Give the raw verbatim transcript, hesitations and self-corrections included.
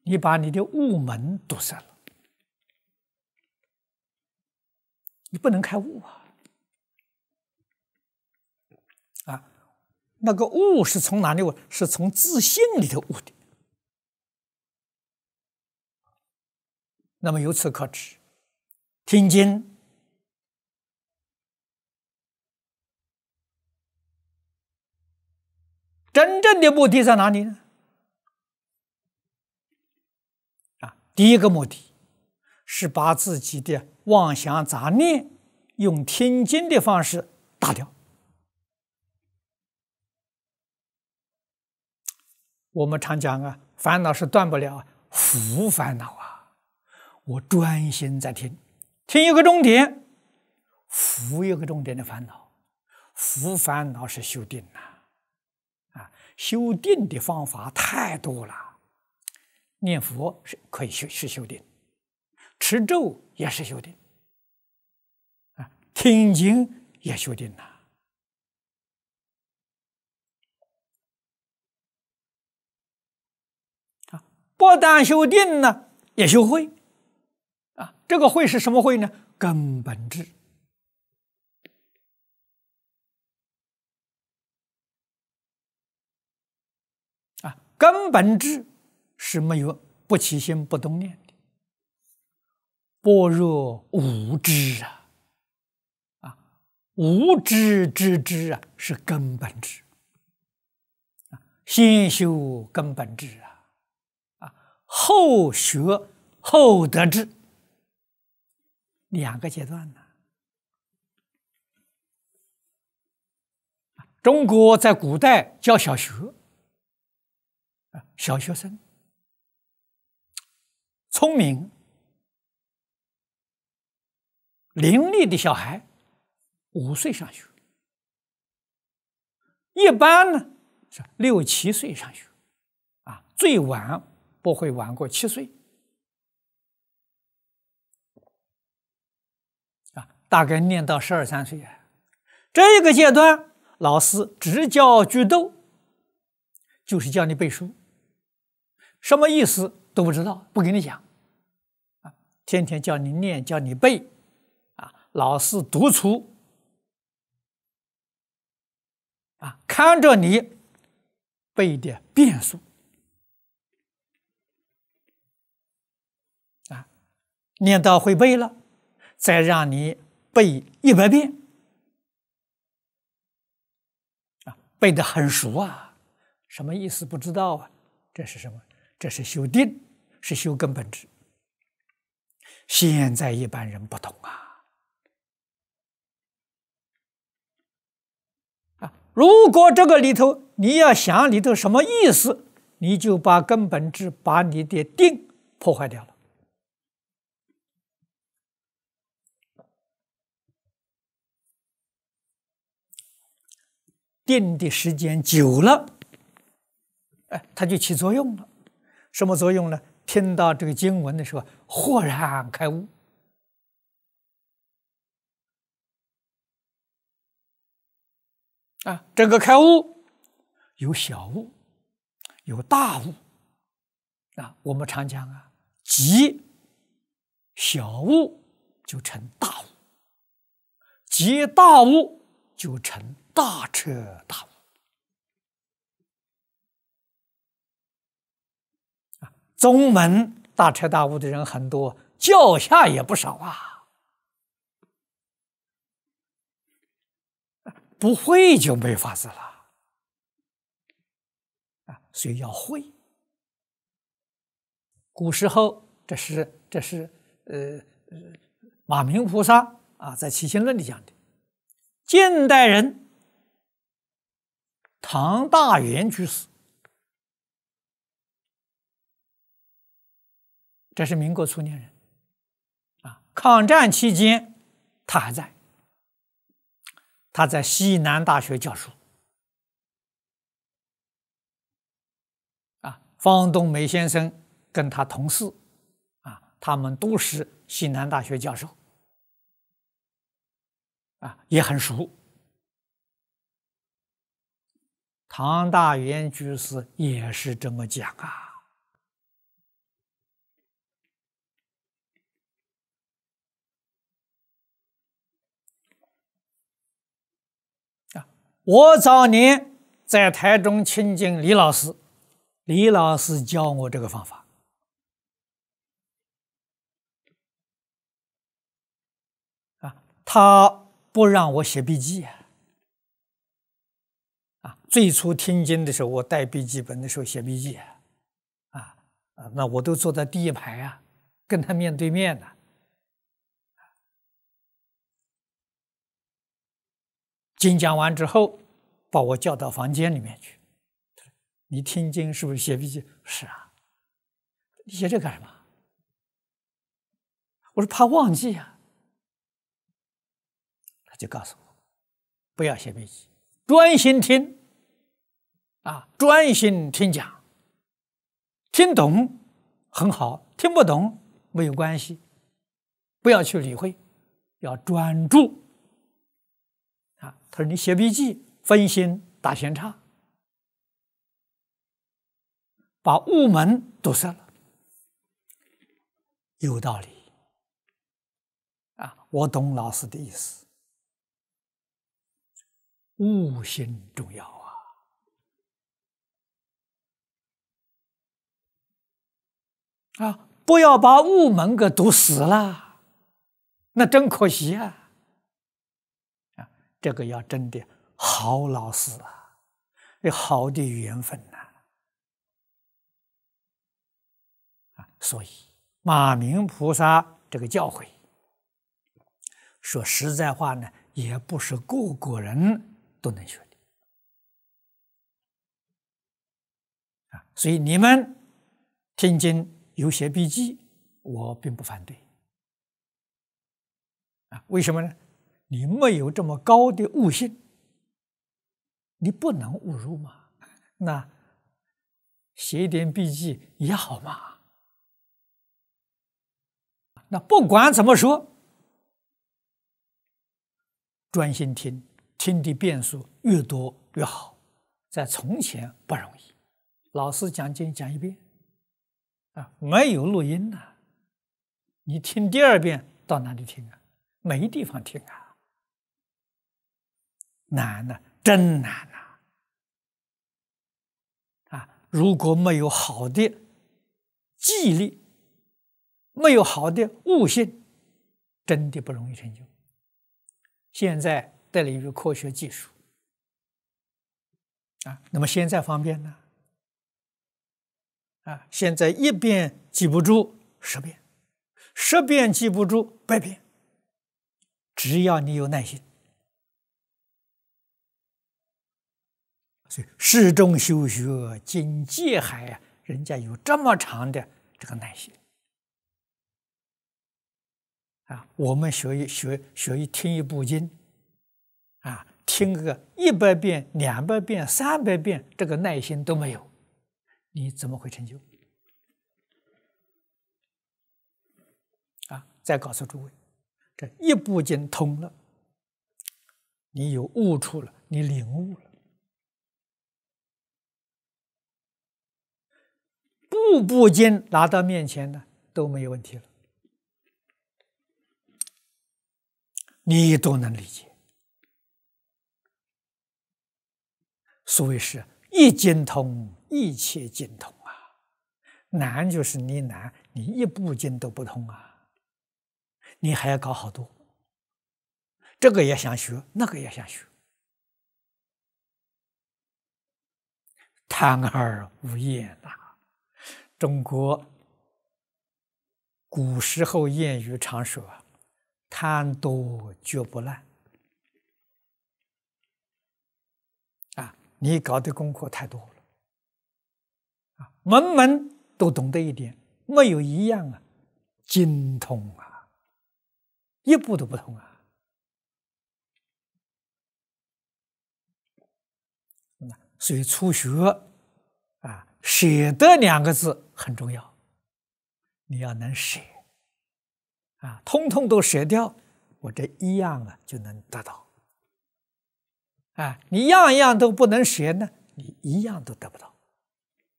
你把你的悟门堵塞了，你不能开悟啊！啊，那个悟是从哪里悟？是从自信里头悟的。那么由此可知，听经真正的目的在哪里呢？啊，第一个目的是把自己的妄想杂念用听经的方式打掉。我们常讲啊，烦恼是断不了，福烦恼啊。我专心在听，听一个重点，福一个重点的烦恼，福烦恼是修定呐。啊，修定的方法太多了，念佛是可以修是修定，持咒也是修定，啊，听经也修定呐。啊，不但修定呢，也修慧。啊，这个慧是什么慧呢？根本智。啊，根本智是没有不起心不动念的，般若无知啊，啊，无知之知啊是根本智，啊，先修根本智啊，啊，后学后得智，两个阶段呢。中国在古代教小学，小学生聪明伶俐的小孩五岁上学，一般呢是六七岁上学，啊，最晚不会晚过七岁，啊，大概念到十二三岁啊，这个阶段老师只教句读，就是教你背书，什么意思都不知道，不给你讲，啊，天天叫你念，叫你背，啊，老师督促，啊，看着你背的变数，啊，念到会背了，再让你背一百遍，啊，背得很熟啊，什么意思不知道啊？这是什么？这是修定，是修根本智。现在一般人不懂啊！啊，如果这个里头你要想里头什么意思，你就把根本智，把你的定破坏掉了。定的时间久了，哎，它就起作用了。什么作用呢？听到这个经文的时候，豁然开悟。啊，这个开悟有小悟，有大悟。啊，我们常讲啊，积小悟就成大悟，积大悟就成大彻大悟。宗门大彻大悟的人很多，教下也不少啊。不会就没法子了啊，所以要会。古时候，这是这是呃呃马明菩萨啊在《起心论》里讲的。近代人，唐大元居士。这是民国初年人，啊，抗战期间他还在，他在西南大学教书，啊，方东美先生跟他同事，啊，他们都是西南大学教授，啊，也很熟。唐大元居士也是这么讲啊。 我早年在台中亲近李老师，李老师教我这个方法。啊，他不让我写笔记啊。啊，最初听经的时候，我带笔记本的时候写笔记啊，啊啊，那我都坐在第一排啊，跟他面对面的。经讲完之后，把我叫到房间里面去。你听经是不是写笔记？是啊。你写这干什么？我说怕忘记啊。他就告诉我，不要写笔记，专心听，啊，专心听讲。听懂很好，听不懂没有关系，不要去理会，要专注。啊，他说你写笔记分心打闲岔，把雾门堵塞了。有道理啊，我懂老师的意思。悟性重要啊！啊，不要把雾门给堵死了，那真可惜啊！啊，这个要真的好老师啊，有好的缘分呐！啊，所以马明菩萨这个教诲，说实在话呢，也不是个个人都能学的啊。所以你们听经有写笔记，我并不反对啊。为什么呢？你没有这么高的悟性，你不能悟入嘛。那写一点笔记也好嘛。那不管怎么说，专心听，听的遍数越多越好。在从前不容易，老师讲经讲一遍啊，没有录音呐、啊，你听第二遍到哪里听啊？没地方听啊，难呐、啊，真难呐！啊，如果没有好的记忆力，没有好的悟性，真的不容易成就。现在得了一个科学技术啊，那么现在方便呢？啊，现在一遍记不住十遍，十遍记不住百遍，只要你有耐心。所以世中修学经界海啊，人家有这么长的这个耐心啊。我们学一学学一听一部经啊，听个一百遍、两百遍、三百遍，这个耐心都没有，你怎么会成就？啊！再告诉诸位，这一部经通了，你有悟处了，你领悟了，部部经拿到面前呢，都没有问题了，你都能理解。所谓是一经通，一切经通啊。难就是你难，你一部经都不通啊，你还要搞好多，这个也想学，那个也想学，贪而无厌呐、啊。中国古时候谚语常说：“贪多嚼不烂。”啊，你搞的功课太多了，啊，门门都懂得一点，没有一样啊精通啊，一步都不通啊。所以初学啊，舍得两个字很重要，你要能舍啊，通通都舍掉，我这一样啊就能得到。啊，你样样都不能舍呢，你一样都得不到。